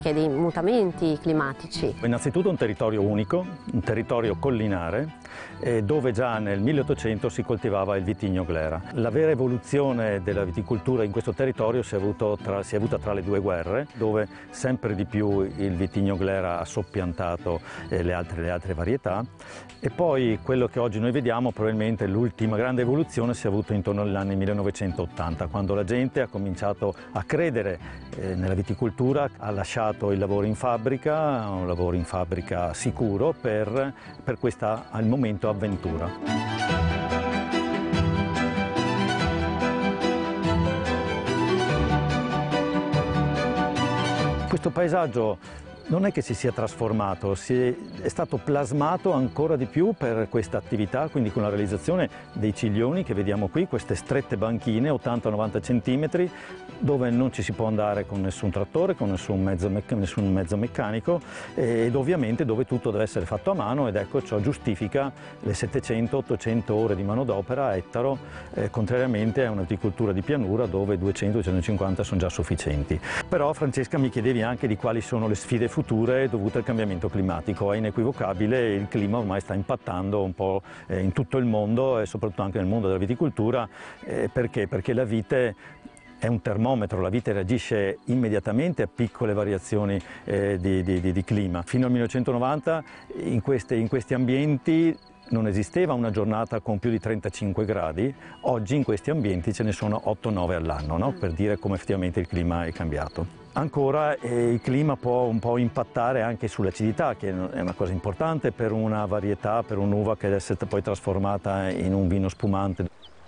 dei mutamenti climatici. Innanzitutto un territorio unico, un territorio collinare, dove già nel 1800 si coltivava il vitigno glera. La vera evoluzione della viticoltura in questo territorio si è avuta tra le due guerre, dove sempre di più il vitigno glera ha soppiantato le altre varietà, e poi quello che oggi noi vediamo, probabilmente l'ultima grande evoluzione, si è avuta intorno agli anni 1980, quando la gente ha cominciato a credere nella viticoltura, ha lasciato il lavoro in fabbrica, un lavoro in fabbrica sicuro per questa al momento avventura. Questo paesaggio non è che si sia trasformato, è stato plasmato ancora di più per questa attività, quindi con la realizzazione dei ciglioni che vediamo qui, queste strette banchine 80-90 cm, dove non ci si può andare con nessun trattore, con nessun mezzo meccanico, ed ovviamente dove tutto deve essere fatto a mano, ed ecco ciò giustifica le 700-800 ore di manodopera a ettaro, contrariamente a un'agricoltura di pianura dove 200-250 sono già sufficienti. Però Francesca, mi chiedevi anche di quali sono le sfide future dovute al cambiamento climatico. È inequivocabile, il clima ormai sta impattando un po' in tutto il mondo e soprattutto anche nel mondo della viticoltura. Perché? Perché la vite è un termometro, la vite reagisce immediatamente a piccole variazioni di clima. Fino al 1990 in questi ambienti non esisteva una giornata con più di 35 gradi, oggi in questi ambienti ce ne sono 8-9 all'anno, no? Per dire come effettivamente il clima è cambiato. Ancora il clima può un po' impattare anche sull'acidità, che è una cosa importante per una varietà, per un'uva che deve essere poi trasformata in un vino spumante.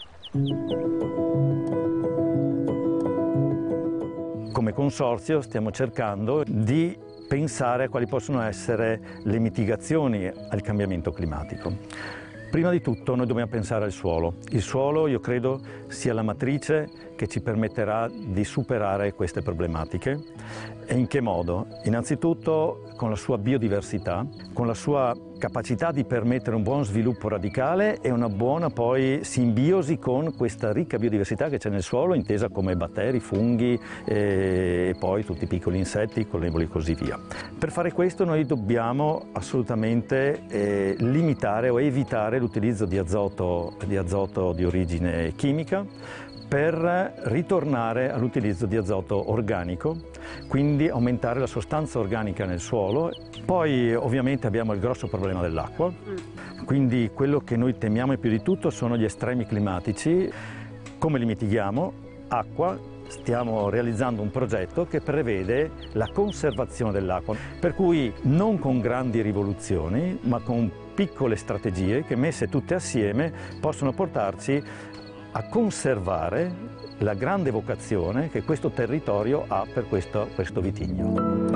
Come consorzio stiamo cercando di pensare a quali possono essere le mitigazioni al cambiamento climatico. Prima di tutto noi dobbiamo pensare al suolo. Il suolo, io credo, sia la matrice che ci permetterà di superare queste problematiche. E in che modo? Innanzitutto con la sua biodiversità, con la sua capacità di permettere un buon sviluppo radicale e una buona poi simbiosi con questa ricca biodiversità che c'è nel suolo, intesa come batteri, funghi e poi tutti i piccoli insetti, collevoli e così via. Per fare questo noi dobbiamo assolutamente limitare o evitare l'utilizzo di azoto di origine chimica, per ritornare all'utilizzo di azoto organico, quindi aumentare la sostanza organica nel suolo. Poi ovviamente abbiamo il grosso problema dell'acqua, quindi quello che noi temiamo più di tutto sono gli estremi climatici. Come li mitighiamo? Acqua. Stiamo realizzando un progetto che prevede la conservazione dell'acqua, per cui non con grandi rivoluzioni, ma con piccole strategie che messe tutte assieme possono portarci a conservare la grande vocazione che questo territorio ha per questo vitigno.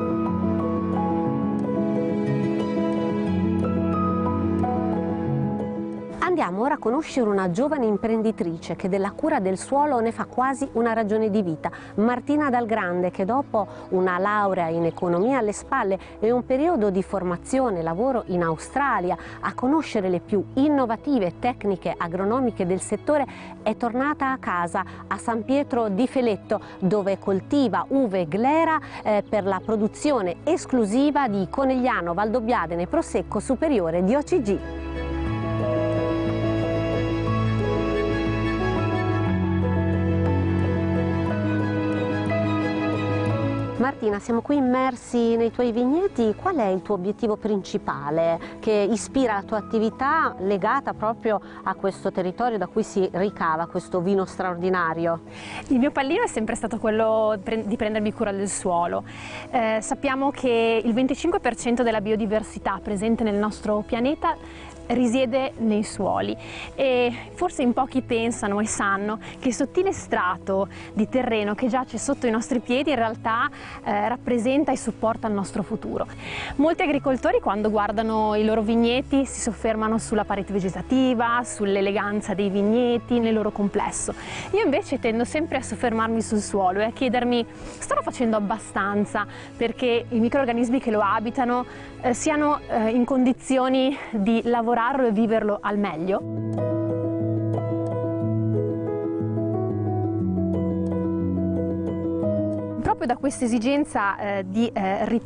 Andiamo ora a conoscere una giovane imprenditrice che della cura del suolo ne fa quasi una ragione di vita, Martina Dal Grande, che dopo una laurea in economia alle spalle e un periodo di formazione e lavoro in Australia a conoscere le più innovative tecniche agronomiche del settore, è tornata a casa a San Pietro di Feletto, dove coltiva uve glera per la produzione esclusiva di Conegliano Valdobbiadene Prosecco Superiore di OCG. Martina, siamo qui immersi nei tuoi vigneti. Qual è il tuo obiettivo principale che ispira la tua attività legata proprio a questo territorio da cui si ricava questo vino straordinario? Il mio pallino è sempre stato quello di prendermi cura del suolo. Sappiamo che il 25% della biodiversità presente nel nostro pianeta risiede nei suoli e forse in pochi pensano e sanno che il sottile strato di terreno che giace sotto i nostri piedi in realtà rappresenta e supporta il nostro futuro. Molti agricoltori, quando guardano i loro vigneti, si soffermano sulla parete vegetativa, sull'eleganza dei vigneti nel loro complesso. Io invece tendo sempre a soffermarmi sul suolo e a chiedermi: sto facendo abbastanza perché i microrganismi che lo abitano siano in condizioni di lavorarlo e viverlo al meglio? proprio da questa esigenza di